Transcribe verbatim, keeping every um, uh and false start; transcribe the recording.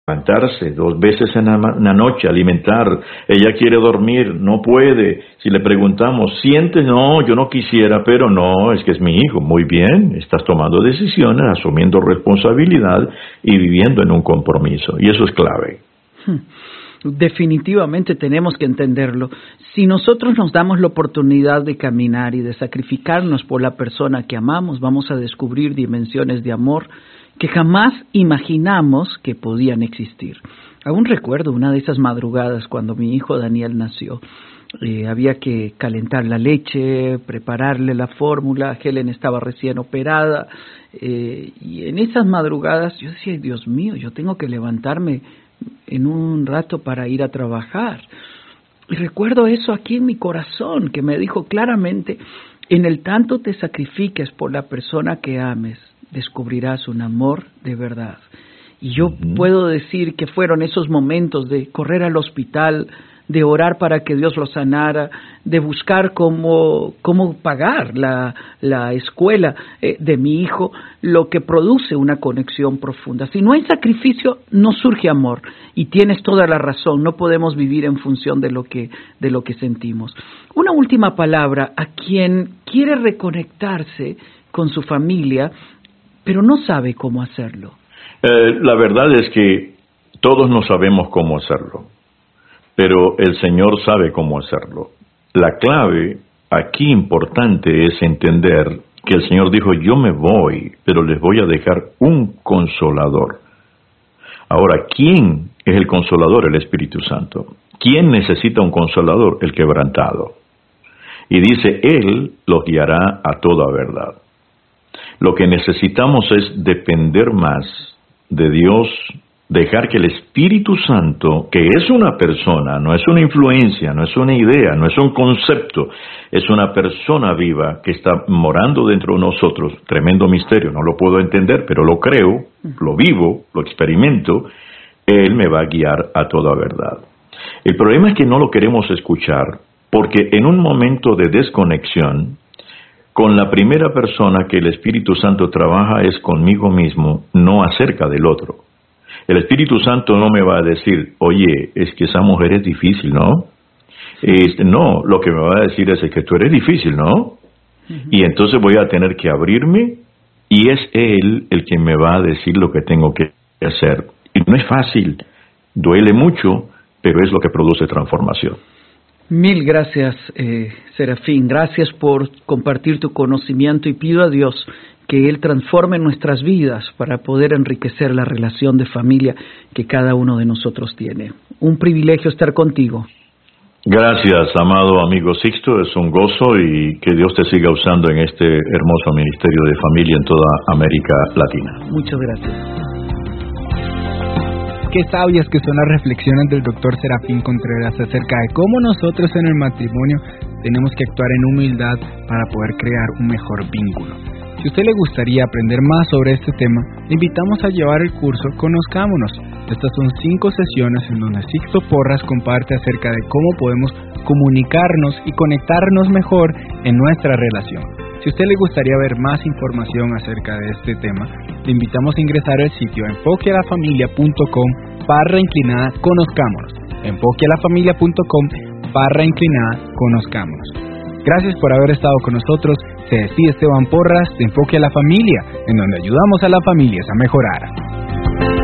levantarse dos veces en la, en la noche, alimentar. Ella quiere dormir, no puede. Si le preguntamos, ¿sientes? No, yo no quisiera, pero no, es que es mi hijo. Muy bien, estás tomando decisiones, asumiendo responsabilidad y viviendo en un compromiso. Y eso es clave. Definitivamente tenemos que entenderlo. Si nosotros nos damos la oportunidad de caminar y de sacrificarnos por la persona que amamos, vamos a descubrir dimensiones de amor que jamás imaginamos que podían existir. Aún recuerdo una de esas madrugadas cuando mi hijo Daniel nació. Eh, había que calentar la leche, prepararle la fórmula. Helen estaba recién operada. Eh, y en esas madrugadas yo decía, Dios mío, yo tengo que levantarme en un rato para ir a trabajar. Y recuerdo eso aquí en mi corazón, que me dijo claramente, en el tanto te sacrifiques por la persona que ames, descubrirás un amor de verdad. Y yo uh-huh. puedo decir que fueron esos momentos de correr al hospital, de orar para que Dios lo sanara, de buscar cómo, cómo pagar la, la escuela eh, de mi hijo, lo que produce una conexión profunda. Si no hay sacrificio, no surge amor. Y tienes toda la razón, no podemos vivir en función de lo que, de lo que sentimos. Una última palabra a quien quiere reconectarse con su familia, pero no sabe cómo hacerlo. Eh, la verdad es que todos no sabemos cómo hacerlo, pero el Señor sabe cómo hacerlo. La clave aquí importante es entender que el Señor dijo, yo me voy, pero les voy a dejar un consolador. Ahora, ¿quién es el consolador? El Espíritu Santo. ¿Quién necesita un consolador? El quebrantado. Y dice, Él los guiará a toda verdad. Lo que necesitamos es depender más de Dios, dejar que el Espíritu Santo, que es una persona, no es una influencia, no es una idea, no es un concepto, es una persona viva que está morando dentro de nosotros, tremendo misterio, no lo puedo entender, pero lo creo, lo vivo, lo experimento, Él me va a guiar a toda verdad. El problema es que no lo queremos escuchar, porque en un momento de desconexión, con la primera persona que el Espíritu Santo trabaja es conmigo mismo, no acerca del otro. El Espíritu Santo no me va a decir, oye, es que esa mujer es difícil, ¿no? Este, no, lo que me va a decir es, es que tú eres difícil, ¿no? Uh-huh. Y entonces voy a tener que abrirme y es Él el que me va a decir lo que tengo que hacer. Y no es fácil, duele mucho, pero es lo que produce transformación. Mil gracias, eh, Serafín. Gracias por compartir tu conocimiento y pido a Dios que Él transforme nuestras vidas para poder enriquecer la relación de familia que cada uno de nosotros tiene. Un privilegio estar contigo. Gracias, amado amigo Sixto. Es un gozo y que Dios te siga usando en este hermoso ministerio de familia en toda América Latina. Muchas gracias. Qué sabias que son las reflexiones del doctor Serafín Contreras acerca de cómo nosotros en el matrimonio tenemos que actuar en humildad para poder crear un mejor vínculo. Si a usted le gustaría aprender más sobre este tema, le invitamos a llevar el curso Conozcámonos. Estas son cinco sesiones en donde Sixto Porras comparte acerca de cómo podemos comunicarnos y conectarnos mejor en nuestra relación. Si a usted le gustaría ver más información acerca de este tema, le invitamos a ingresar al sitio enfoquealafamilia.com barra inclinada conozcámonos. enfoquealafamilia.com barra inclinada conozcámonos. Gracias por haber estado con nosotros. Se despide Esteban Porras de Enfoque a la Familia, en donde ayudamos a las familias a mejorar.